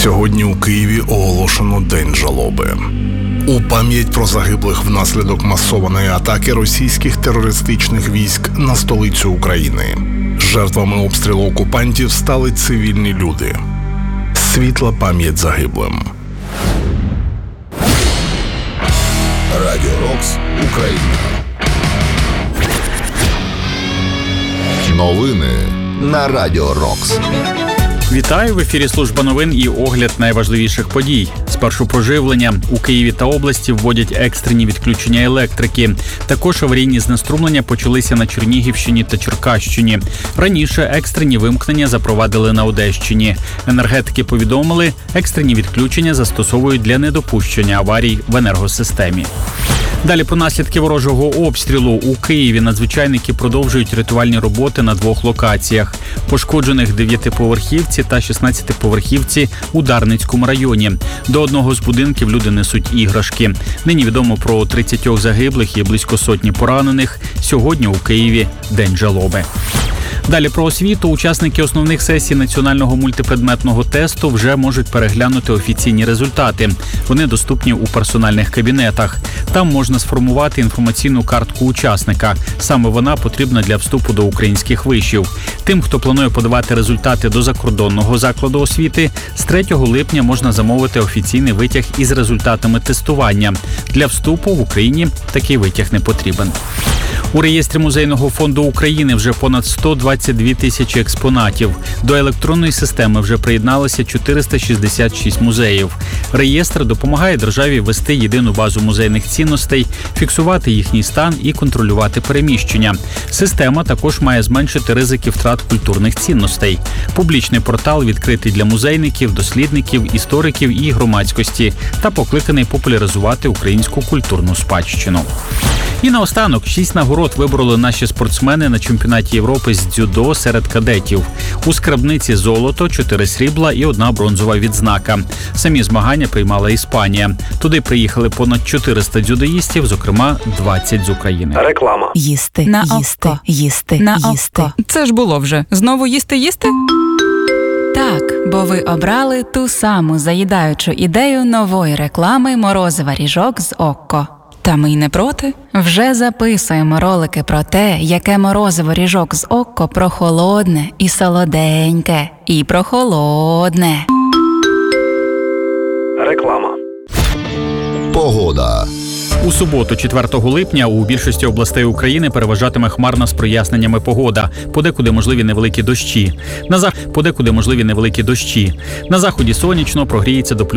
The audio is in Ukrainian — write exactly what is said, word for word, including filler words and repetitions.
Сьогодні у Києві оголошено День жалоби. У пам'ять про загиблих внаслідок масованої атаки російських терористичних військ на столицю України. Жертвами обстрілу окупантів стали цивільні люди. Світла пам'ять загиблим. Радіо Рокс Україна. Новини на Радіо Рокс. Вітаю! В ефірі служба новин і огляд найважливіших подій. Спершу про живлення. У Києві та області вводять екстрені відключення електрики. Також аварійні знеструмлення почалися на Чернігівщині та Черкащині. Раніше екстрені вимкнення запровадили на Одещині. Енергетики повідомили, екстрені відключення застосовують для недопущення аварій в енергосистемі. Далі про наслідки ворожого обстрілу. У Києві надзвичайники продовжують рятувальні роботи на двох локаціях. Пошкоджених дев'ятиповерхівці та шістнадцятиповерхівці у Дарницькому районі. До одного з будинків люди несуть іграшки. Нині відомо про тридцять загиблих і близько сотні поранених. Сьогодні у Києві День жалоби. Далі про освіту. Учасники основних сесій національного мультипредметного тесту вже можуть переглянути офіційні результати. Вони доступні у персональних кабінетах. Там можна сформувати інформаційну картку учасника. Саме вона потрібна для вступу до українських вишів. Тим, хто планує подавати результати до закордонного закладу освіти, з третього липня можна замовити офіційний витяг із результатами тестування. Для вступу в Україні такий витяг не потрібен. У реєстрі Музейного фонду України вже понад сто двадцять дві тисячі експонатів. До електронної системи вже приєдналося чотириста шістдесят шість музеїв. Реєстр допомагає державі вести єдину базу музейних цінностей, фіксувати їхній стан і контролювати переміщення. Система також має зменшити ризики втрат культурних цінностей. Публічний портал відкритий для музейників, дослідників, істориків і громадськості та покликаний популяризувати українську культурну спадщину. І наостанок, шість нагород вибороли наші спортсмени на чемпіонаті Європи з дзюдо серед кадетів. У скарбниці золото, чотири срібла і одна бронзова відзнака. Самі змагання приймала Іспанія. Туди приїхали понад чотириста дзюдоїстів, зокрема двадцять з України. Реклама. Їсти, на їсти, око. їсти, На їсти. око. Це ж було вже. Знову їсти-їсти? Так, бо ви обрали ту саму заїдаючу ідею нової реклами «Морозива ріжок з Окко». Та ми й не проти. Вже записуємо ролики про те, яке морозиво ріжок з Окко прохолодне і солоденьке. І прохолодне. Реклама. Погода. У суботу, четвертого липня, у більшості областей України переважатиме хмарна з проясненнями погода. Подекуди можливі невеликі дощі. На захід подекуди можливі невеликі дощі. На заході сонячно, прогріється до плюс